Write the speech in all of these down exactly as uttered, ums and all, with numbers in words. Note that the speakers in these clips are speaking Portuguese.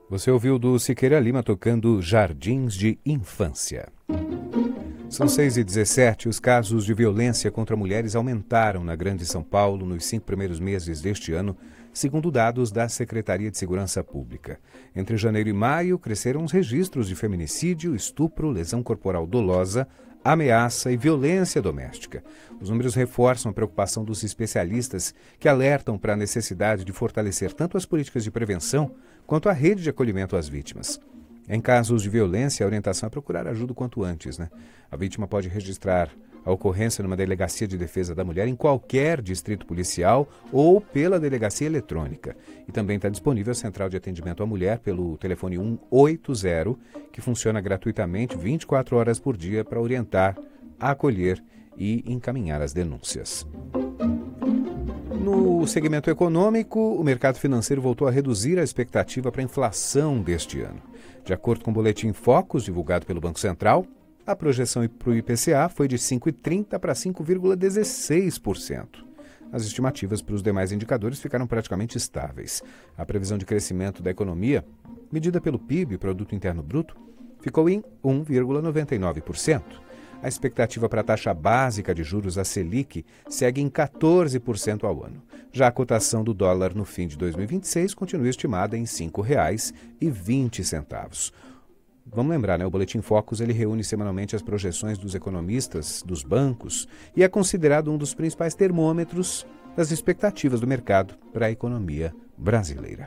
Você ouviu do Siqueira Lima tocando Jardins de Infância. São seis e dezessete. Os casos de violência contra mulheres aumentaram na Grande São Paulo nos cinco primeiros meses deste ano, segundo dados da Secretaria de Segurança Pública. Entre janeiro e maio, cresceram os registros de feminicídio, estupro, lesão corporal dolosa, ameaça e violência doméstica. Os números reforçam a preocupação dos especialistas que alertam para a necessidade de fortalecer tanto as políticas de prevenção quanto a rede de acolhimento às vítimas. Em casos de violência, a orientação é procurar ajuda o quanto antes, né? A vítima pode registrar a ocorrência numa delegacia de defesa da mulher em qualquer distrito policial ou pela delegacia eletrônica. E também está disponível a central de atendimento à mulher pelo telefone cento e oitenta, que funciona gratuitamente vinte e quatro horas por dia para orientar, acolher e encaminhar as denúncias. No segmento econômico, o mercado financeiro voltou a reduzir a expectativa para a inflação deste ano. De acordo com o boletim Focus, divulgado pelo Banco Central, a projeção para o I P C A foi de cinco vírgula trinta por cento para cinco vírgula dezesseis por cento. As estimativas para os demais indicadores ficaram praticamente estáveis. A previsão de crescimento da economia, medida pelo P I B, Produto Interno Bruto, ficou em um vírgula noventa e nove por cento. A expectativa para a taxa básica de juros, a Selic, segue em quatorze por cento ao ano. Já a cotação do dólar no fim de dois mil e vinte e seis continua estimada em cinco reais e vinte centavos. Vamos lembrar, né? O Boletim Focus ele reúne semanalmente as projeções dos economistas, dos bancos, e é considerado um dos principais termômetros das expectativas do mercado para a economia brasileira.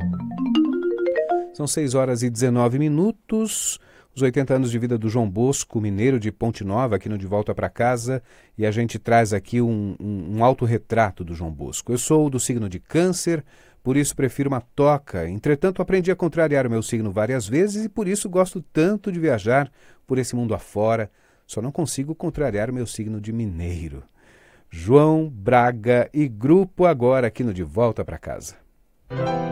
São seis horas e dezenove minutos. Os oitenta anos de vida do João Bosco, mineiro de Ponte Nova, aqui no De Volta para Casa, e a gente traz aqui um, um, um autorretrato do João Bosco. Eu sou do signo de Câncer, por isso prefiro uma toca. Entretanto, aprendi a contrariar o meu signo várias vezes e por isso gosto tanto de viajar por esse mundo afora. Só não consigo contrariar o meu signo de mineiro. João Braga e grupo agora aqui no De Volta para Casa.